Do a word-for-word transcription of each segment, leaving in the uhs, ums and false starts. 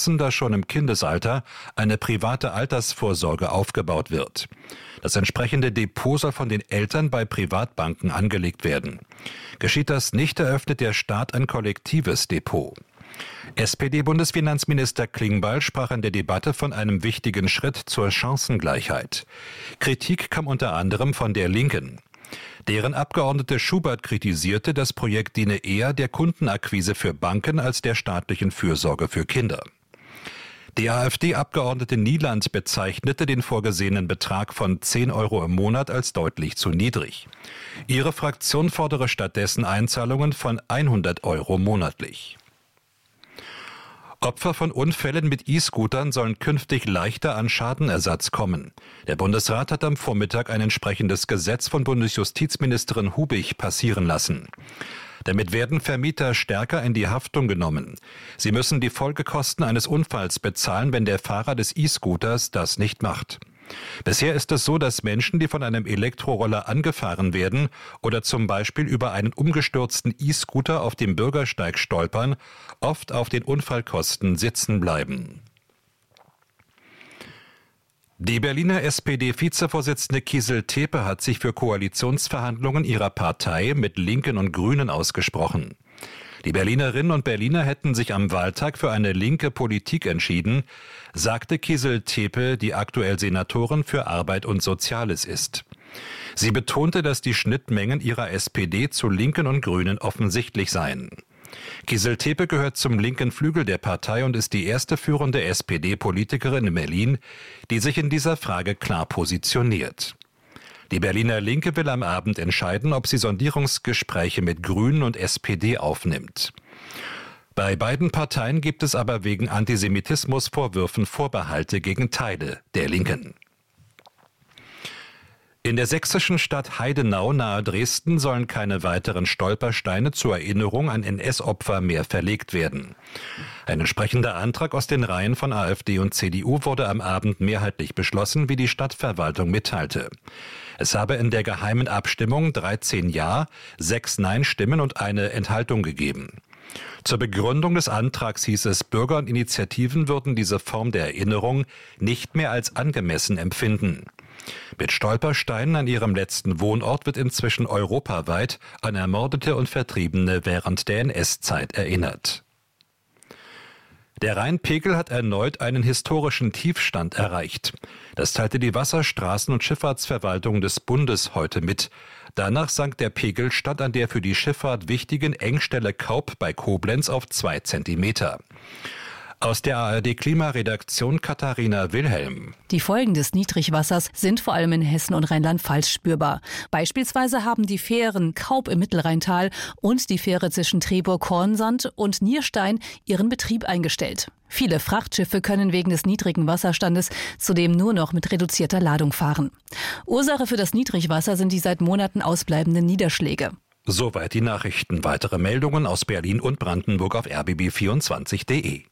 nutzen, dass schon im Kindesalter eine private Altersvorsorge aufgebaut wird. Das entsprechende Depot soll von den Eltern bei Privatbanken angelegt werden. Geschieht das nicht, eröffnet der Staat ein kollektives Depot. S P D-Bundesfinanzminister Klingbeil sprach in der Debatte von einem wichtigen Schritt zur Chancengleichheit. Kritik kam unter anderem von der Linken. Deren Abgeordnete Schubert kritisierte, das Projekt diene eher der Kundenakquise für Banken als der staatlichen Fürsorge für Kinder. Die AfD-Abgeordnete Nieland bezeichnete den vorgesehenen Betrag von zehn Euro im Monat als deutlich zu niedrig. Ihre Fraktion fordere stattdessen Einzahlungen von hundert Euro monatlich. Opfer von Unfällen mit E-Scootern sollen künftig leichter an Schadenersatz kommen. Der Bundesrat hat am Vormittag ein entsprechendes Gesetz von Bundesjustizministerin Hubig passieren lassen. Damit werden Vermieter stärker in die Haftung genommen. Sie müssen die Folgekosten eines Unfalls bezahlen, wenn der Fahrer des E-Scooters das nicht macht. Bisher ist es so, dass Menschen, die von einem Elektroroller angefahren werden oder zum Beispiel über einen umgestürzten E-Scooter auf dem Bürgersteig stolpern, oft auf den Unfallkosten sitzen bleiben. Die Berliner S P D-Vizevorsitzende Kießel Tepe hat sich für Koalitionsverhandlungen ihrer Partei mit Linken und Grünen ausgesprochen. Die Berlinerinnen und Berliner hätten sich am Wahltag für eine linke Politik entschieden, sagte Kießel Tepe, die aktuell Senatorin für Arbeit und Soziales ist. Sie betonte, dass die Schnittmengen ihrer S P D zu Linken und Grünen offensichtlich seien. Kießel Tepe gehört zum linken Flügel der Partei und ist die erste führende S P D-Politikerin in Berlin, die sich in dieser Frage klar positioniert. Die Berliner Linke will am Abend entscheiden, ob sie Sondierungsgespräche mit Grünen und S P D aufnimmt. Bei beiden Parteien gibt es aber wegen Antisemitismusvorwürfen Vorbehalte gegen Teile der Linken. In der sächsischen Stadt Heidenau nahe Dresden sollen keine weiteren Stolpersteine zur Erinnerung an N S-Opfer mehr verlegt werden. Ein entsprechender Antrag aus den Reihen von AfD und C D U wurde am Abend mehrheitlich beschlossen, wie die Stadtverwaltung mitteilte. Es habe in der geheimen Abstimmung dreizehn Ja, sechs Nein-Stimmen und eine Enthaltung gegeben. Zur Begründung des Antrags hieß es, Bürger und Initiativen würden diese Form der Erinnerung nicht mehr als angemessen empfinden. Mit Stolpersteinen an ihrem letzten Wohnort wird inzwischen europaweit an Ermordete und Vertriebene während der N S-Zeit erinnert. Der Rheinpegel hat erneut einen historischen Tiefstand erreicht. Das teilte die Wasserstraßen- und Schifffahrtsverwaltung des Bundes heute mit. Danach sank der Pegelstand an der für die Schifffahrt wichtigen Engstelle Kaup bei Koblenz auf zwei Zentimeter. Aus der A R D-Klimaredaktion Katharina Wilhelm. Die Folgen des Niedrigwassers sind vor allem in Hessen und Rheinland-Pfalz spürbar. Beispielsweise haben die Fähren Kaup im Mittelrheintal und die Fähre zwischen Trebow-Kornsand und Nierstein ihren Betrieb eingestellt. Viele Frachtschiffe können wegen des niedrigen Wasserstandes zudem nur noch mit reduzierter Ladung fahren. Ursache für das Niedrigwasser sind die seit Monaten ausbleibenden Niederschläge. Soweit die Nachrichten. Weitere Meldungen aus Berlin und Brandenburg auf r b b vierundzwanzig punkt de.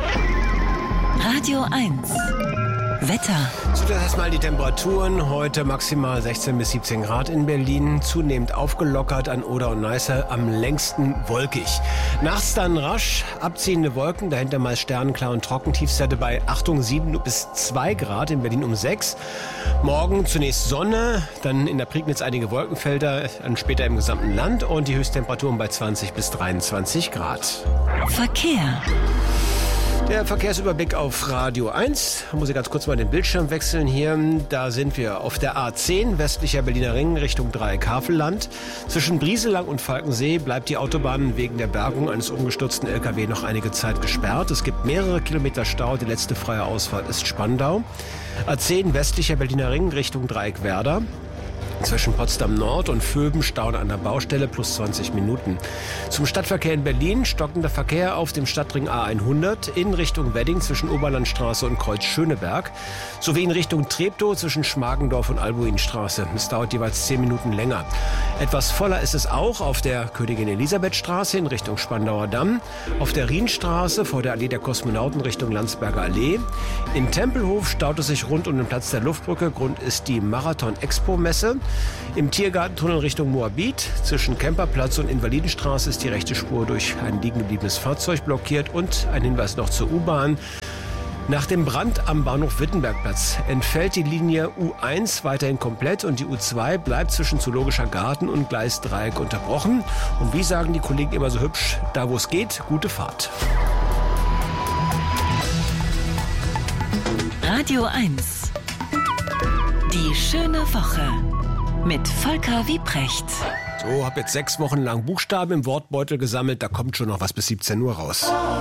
Radio eins. Wetter. Zuerst erstmal die Temperaturen. Heute maximal sechzehn bis siebzehn Grad in Berlin. Zunehmend aufgelockert an Oder und Neiße. Am längsten wolkig. Nachts dann rasch abziehende Wolken. Dahinter mal sternenklar und trocken. Tiefstwerte bei, Achtung, sieben bis zwei Grad. In Berlin um sechs. Morgen zunächst Sonne. Dann in der Prignitz einige Wolkenfelder. Dann später im gesamten Land. Und die Höchsttemperaturen bei zwanzig bis dreiundzwanzig Grad. Verkehr. Der Verkehrsüberblick auf Radio eins. Da muss ich ganz kurz mal den Bildschirm wechseln hier. Da sind wir auf der A zehn, westlicher Berliner Ring, Richtung Dreieck-Havelland. Zwischen Brieselang und Falkensee bleibt die Autobahn wegen der Bergung eines umgestürzten L K W noch einige Zeit gesperrt. Es gibt mehrere Kilometer Stau. Die letzte freie Ausfahrt ist Spandau. A zehn, westlicher Berliner Ring, Richtung Dreieck-Werder. Zwischen Potsdam Nord und Vöben Stauen an der Baustelle plus zwanzig Minuten. Zum Stadtverkehr in Berlin stockender Verkehr auf dem Stadtring A hundert in Richtung Wedding zwischen Oberlandstraße und Kreuz Schöneberg sowie in Richtung Treptow zwischen Schmargendorf und Albuinstraße. Es dauert jeweils zehn Minuten länger. Etwas voller ist es auch auf der Königin Elisabeth Straße in Richtung Spandauer Damm, auf der Rienstraße vor der Allee der Kosmonauten Richtung Landsberger Allee. In Tempelhof staut es sich rund um den Platz der Luftbrücke. Grund ist die Marathon-Expo-Messe. Im Tiergartentunnel Richtung Moabit zwischen Kemperplatz und Invalidenstraße ist die rechte Spur durch ein liegen gebliebenes Fahrzeug blockiert. Und ein Hinweis noch zur U-Bahn. Nach dem Brand am Bahnhof Wittenbergplatz entfällt die Linie U eins weiterhin komplett und die U zwei bleibt zwischen Zoologischer Garten und Gleisdreieck unterbrochen. Und wie sagen die Kollegen immer so hübsch, da wo es geht, gute Fahrt. Radio eins. Die schöne Woche mit Volker Wiebrecht. So, hab jetzt sechs Wochen lang Buchstaben im Wortbeutel gesammelt, da kommt schon noch was bis siebzehn Uhr raus.